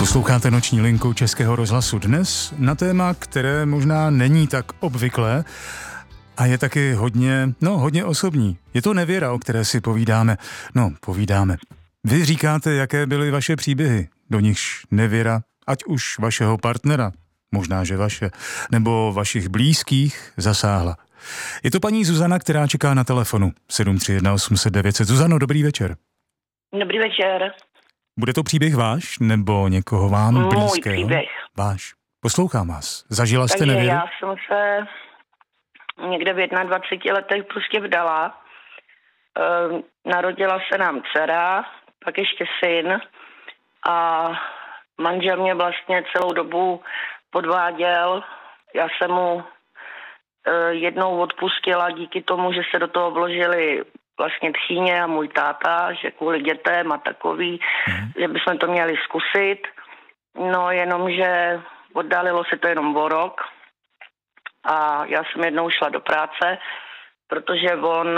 Posloucháte Noční linku Českého rozhlasu dnes na téma, které možná není tak obvyklé a je taky hodně osobní. Je to nevěra, o které si povídáme. Povídáme. Vy říkáte, jaké byly vaše příběhy, do nichž nevěra, ať už vašeho partnera, možná že vaše, nebo vašich blízkých zasáhla. Je to paní Zuzana, která čeká na telefonu 731 800 900. Zuzano, dobrý večer. Dobrý večer. Bude to příběh váš, nebo někoho vám blízkého? Můj příběh. Váš. Poslouchám vás. Zažila jste Takže nevěru? já jsem se někde v 21 letech prostě vdala. Narodila se nám dcera, pak ještě syn a manžel mě vlastně celou dobu podváděl. Já jsem mu jednou odpustila díky tomu, že se do toho vložili vlastně tchýně a můj táta, že kvůli dětem a takový, že bychom to měli zkusit. No jenomže oddálilo se to jenom o rok a já jsem jednou šla do práce, protože on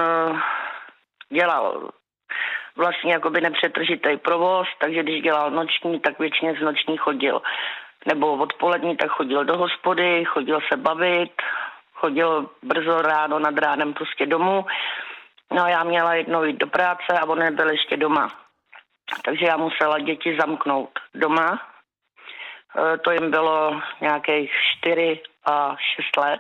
dělal vlastně jakoby nepřetržitý provoz, takže když dělal noční, tak většině z noční chodil. Nebo odpolední, tak chodil do hospody, chodil se bavit, chodil brzo ráno nad ránem prostě domů. No já měla jednou jít do práce a on nebyl ještě doma. Takže já musela děti zamknout doma. To jim bylo nějakých 4 a 6 let.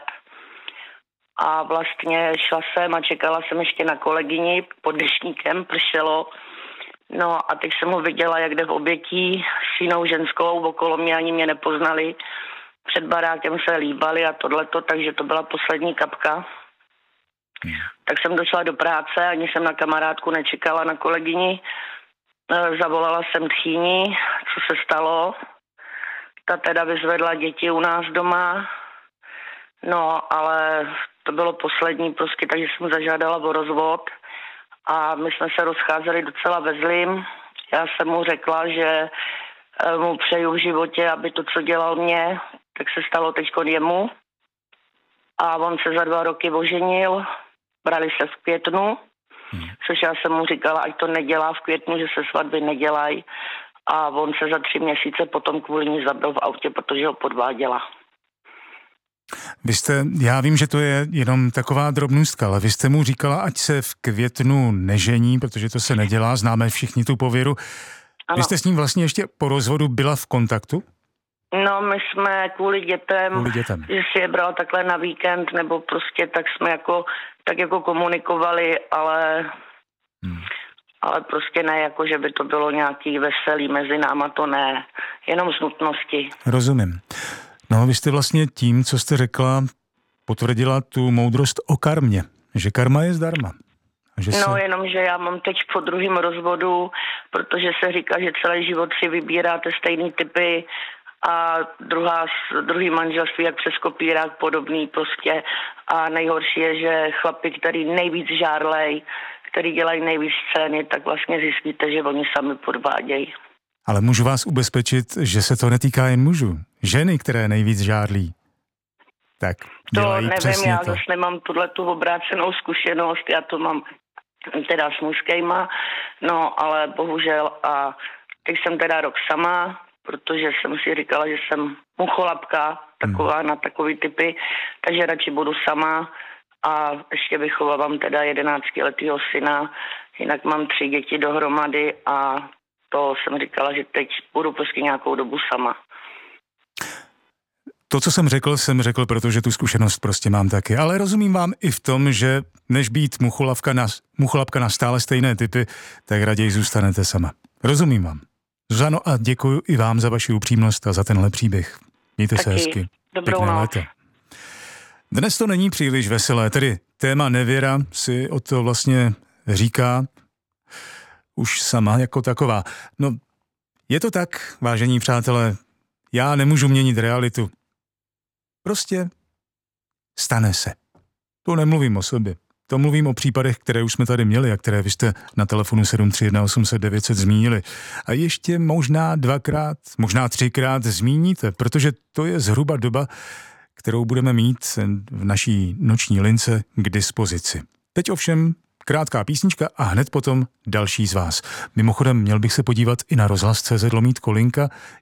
A vlastně šla jsem a čekala jsem ještě na kolegyni pod deštníkem, pršelo. No a teď jsem ho viděla, jak jde v obětí s jinou ženskou, okolo mě ani mě nepoznali. Před barákem se líbali a tohleto, takže to byla poslední kapka. Tak jsem došla do práce, ani jsem na kamarádku nečekala, na kolegyni. Zavolala jsem tchýni, co se stalo. Ta teda vyzvedla děti u nás doma. No, ale to bylo poslední prostě, takže jsem zažádala o rozvod. A my jsme se rozcházeli docela ve zlým. Já jsem mu řekla, že mu přeju v životě, aby to, co dělal mě, tak se stalo teďko jemu. A on se za 2 roky oženil. Brali se v květnu, což já jsem mu říkala, ať to nedělá v květnu, že se svatby nedělají. A on se za 3 měsíce potom kvůli ní zabil v autě, protože ho podváděla. Já vím, že to je jenom taková drobnůstka, ale vy jste mu říkala, ať se v květnu nežení, protože to se nedělá, známe všichni tu pověru. Ano. Vy jste s ním vlastně ještě po rozvodu byla v kontaktu? No, my jsme kvůli dětem, že si je bral takhle na víkend, nebo prostě tak jsme jako komunikovali, ale prostě ne, jako že by to bylo nějaký veselý mezi náma, to ne, jenom z nutnosti. Rozumím. No, vy jste vlastně tím, co jste řekla, potvrdila tu moudrost o karmě, že karma je zdarma. Jenomže já mám teď po druhém rozvodu, protože se říká, že celý život si vybíráte stejný typy a druhý manželství jak přes kopírák podobný prostě. A nejhorší je, že chlapi, který nejvíc žárlej, který dělají nejvíc scény, tak vlastně zjistíte, že oni sami podvádějí. Ale můžu vás ubezpečit, že se to netýká jen mužů. Ženy, které nejvíc žárlí, tak dělají přesně to. Já zase nemám tu obrácenou zkušenost, já to mám teda s mužskýma, no ale bohužel a teď jsem teda rok sama, protože jsem si říkala, že jsem mucholapka, taková na takový typy, takže radši budu sama a ještě vychovávám teda 11letýho syna, jinak mám 3 děti dohromady a to jsem říkala, že teď budu prostě nějakou dobu sama. To, co jsem řekl, protože tu zkušenost prostě mám taky. Ale rozumím vám i v tom, že než být mucholapka na stále stejné typy, tak raději zůstanete sama. Rozumím vám. Zuzano, a děkuji i vám za vaši upřímnost a za tenhle příběh. Mějte se hezky. Dobrou noc. Léto. Dnes to není příliš veselé, tedy téma nevěra si o to vlastně říká už sama jako taková. No, je to tak, vážení přátelé, já nemůžu měnit realitu. Prostě stane se. To nemluvím o sobě. To mluvím o případech, které už jsme tady měli a které vy jste na telefonu 731 800 900 zmínili. A ještě možná 2krát, možná 3krát zmíníte, protože to je zhruba doba, kterou budeme mít v naší noční lince k dispozici. Teď ovšem krátká písnička a hned potom další z vás. Mimochodem měl bych se podívat i na rozhlas.cz/linka,